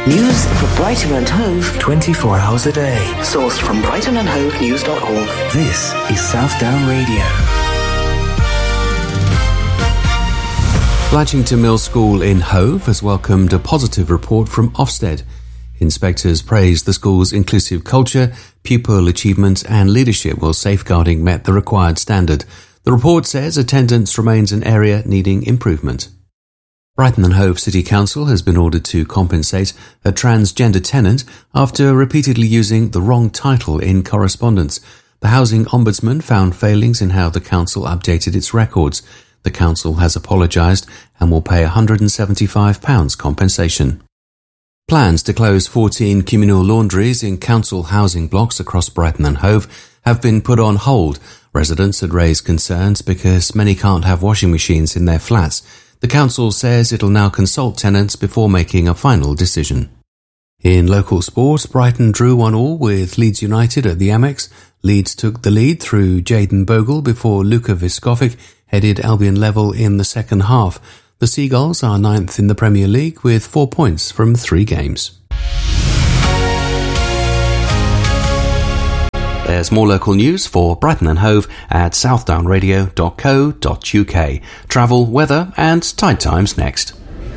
News for Brighton and Hove 24 hours a day. Sourced from brightonandhovenews.org. This is Southdown Radio. Blatchington Mill School in Hove has welcomed a positive report from Ofsted. Inspectors praised the school's inclusive culture, pupil achievement and leadership while safeguarding met the required standard. The report says attendance remains an area needing improvement. Brighton and Hove City Council has been ordered to compensate a transgender tenant after repeatedly using the wrong title in correspondence. The Housing Ombudsman found failings in how the council updated its records. The council has apologised and will pay £175 compensation. Plans to close 14 communal laundries in council housing blocks across Brighton and Hove have been put on hold. Residents had raised concerns because many can't have washing machines in their flats. The council says it'll now consult tenants before making a final decision. In local sport, Brighton drew 1-1 with Leeds United at the Amex. Leeds took the lead through Jayden Bogle before Luka Viskovic headed Albion level in the second half. The Seagulls are 9th in the Premier League with 4 points from 3 games. There's more local news for Brighton and Hove at southdownradio.co.uk. Travel, weather and tide times next.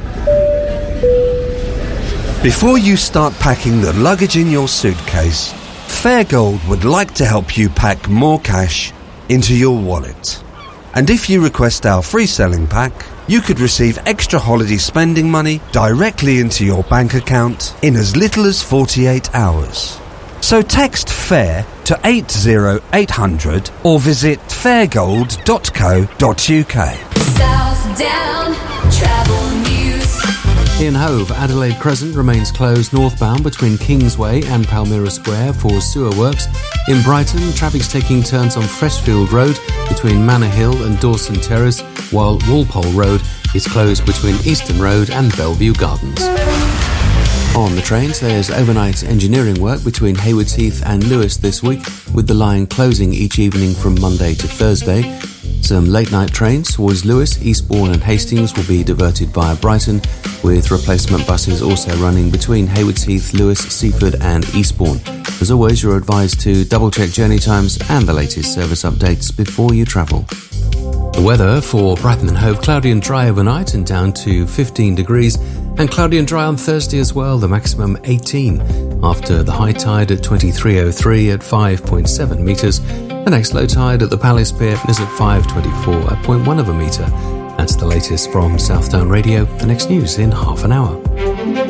Before you start packing the luggage in your suitcase, Fairgold would like to help you pack more cash into your wallet. And if you request our free selling pack, you could receive extra holiday spending money directly into your bank account in as little as 48 hours. So text FAIR to 80800 or visit fairgold.co.uk. Southdown Travel News. In Hove, Adelaide Crescent remains closed northbound between Kingsway and Palmyra Square for sewer works. In Brighton, traffic's taking turns on Freshfield Road between Manor Hill and Dawson Terrace, while Walpole Road is closed between Easton Road and Bellevue Gardens. On the trains, there's overnight engineering work between Haywards Heath and Lewes this week, with the line closing each evening from Monday to Thursday. Some late-night trains towards Lewes, Eastbourne and Hastings will be diverted via Brighton, with replacement buses also running between Haywards Heath, Lewes, Seaford and Eastbourne. As always, you're advised to double-check journey times and the latest service updates before you travel. The weather for Brighton and Hove: cloudy and dry overnight and down to 15 degrees, and cloudy and dry on Thursday as well, the maximum 18, after the high tide at 23:03 at 5.7 metres. The next low tide at the Palace Pier is at 5:24 at 0.1 of a metre. That's the latest from Southdown Radio. The next news in half an hour.